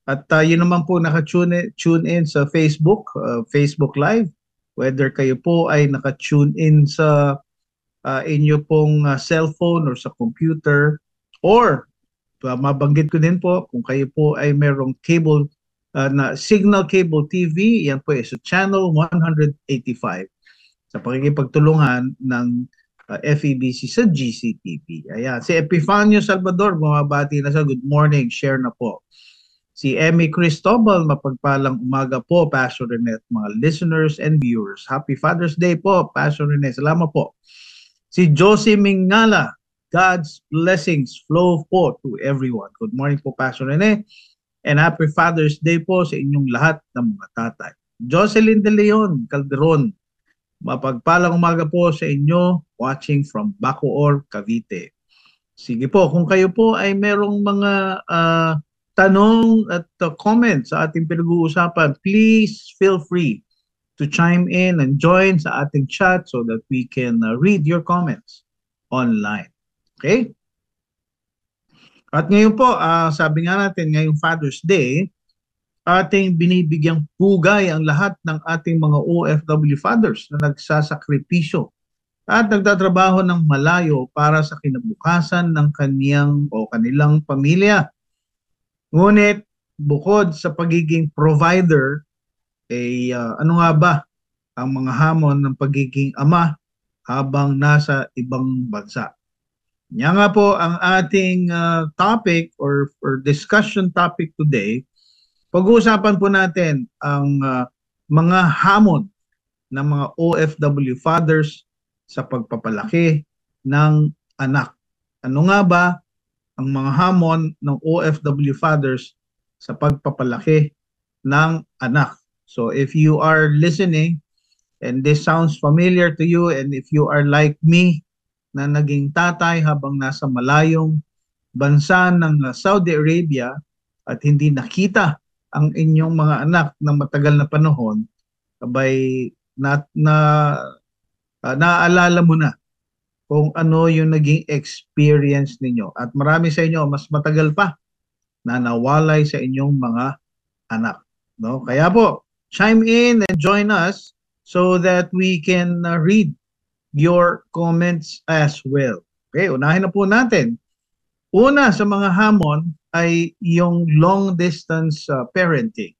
At yun naman po tune in sa Facebook, Facebook Live. Whether kayo po ay naka-tune in sa inyo pong cellphone or sa computer, or mabanggit ko din po kung kayo po ay merong cable na Signal Cable TV, yan po ay sa channel 185 sa pakikipagtulungan ng FEBC sa GCTV. Ayan, si Epifanio Salvador bumabati na sa good morning, share na po. Si Emmy Cristobal, mapagpalang umaga po, Pastor Rene, mga listeners and viewers. Happy Father's Day po, Pastor Rene. Salamat po. Si Josie Mingala, God's blessings flow po to everyone. Good morning po, Pastor Rene. And happy Father's Day po sa inyong lahat ng mga tatay. Jocelyn De Leon Calderon, mapagpalang umaga po sa inyo, watching from Bacoor, Cavite. Sige po, kung kayo po ay merong mga tanong at comments sa ating pinag-uusapan, please feel free to chime in and join sa ating chat so that we can read your comments online. Okay? At ngayon po, sabi nga natin, ngayong Father's Day, ating binibigyang pugay ang lahat ng ating mga OFW fathers na nagsasakripisyo at nagtatrabaho ng malayo para sa kinabukasan ng kanilang pamilya. Ngunit bukod sa pagiging provider, ano nga ba ang mga hamon ng pagiging ama habang nasa ibang bansa? Yan nga po ang ating topic or discussion topic today. Pag-uusapan po natin ang mga hamon ng mga OFW fathers sa pagpapalaki ng anak. Ano nga ba ang mga hamon ng OFW fathers sa pagpapalaki ng anak? So if you are listening and this sounds familiar to you, and if you are like me na naging tatay habang nasa malayong bansa ng Saudi Arabia at hindi nakita ang inyong mga anak ng matagal na panahon, abay naaalala mo na kung ano yung naging experience ninyo. At marami sa inyo, mas matagal pa na nawalay sa inyong mga anak. No? Kaya po, chime in and join us so that we can read your comments as well. Okay, unahin na po natin. Una sa mga hamon ay yung long distance parenting.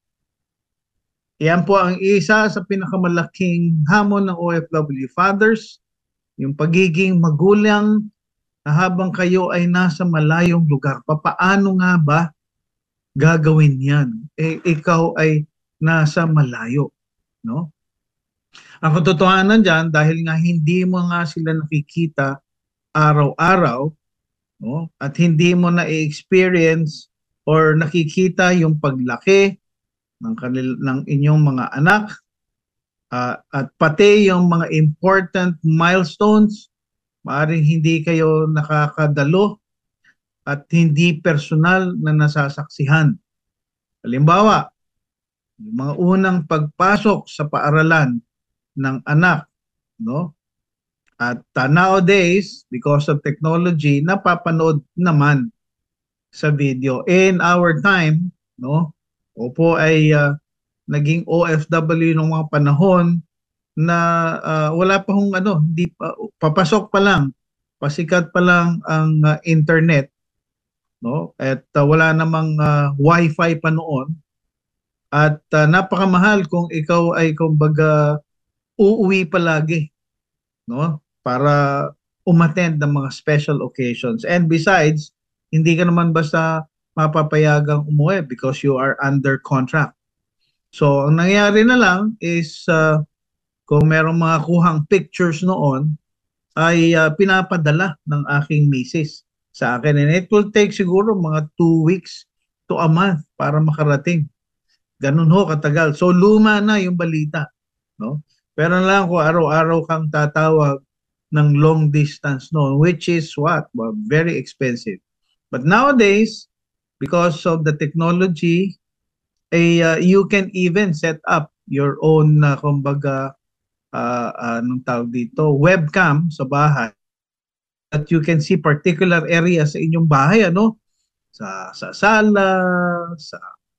Yan po ang isa sa pinakamalaking hamon ng OFW fathers, yung pagiging magulang na habang kayo ay nasa malayong lugar. Papaano nga ba gagawin yan? Ikaw ay nasa malayo, no? Ang katotohanan dyan, dahil nga hindi mo nga sila nakikita araw-araw, no? At hindi mo na i-experience or nakikita yung paglaki ng inyong mga anak, at pati yung mga important milestones, maaaring hindi kayo nakakadalo at hindi personal na nasasaksihan. Halimbawa, yung mga unang pagpasok sa paaralan ng anak, no? At nowadays, because of technology, napapanood naman sa video. In our time, no? Opo ay naging OFW ng mga panahon na wala pa hong hindi pa, papasok pa lang, pasikat pa lang ang internet, no? At wala namang wifi pa noon. At napakamahal kung ikaw ay kumbaga uuwi palagi, no? Para umattend ng mga special occasions. And besides, hindi ka naman basta mapapayagang umuwi because you are under contract. So, ang nangyari na lang is kung merong mga kuhang pictures noon, ay pinapadala ng aking misis sa akin. And it will take siguro mga 2 weeks to a month para makarating. Ganun ho katagal. So, luma na yung balita, no? Pero na lang kung araw-araw kang tatawag ng long distance noon, which is what? Well, very expensive. But nowadays, because of the technology, you can even set up your own kumbaga anong tawag dito, webcam sa bahay, that you can see particular areas sa inyong bahay, sa sala, sa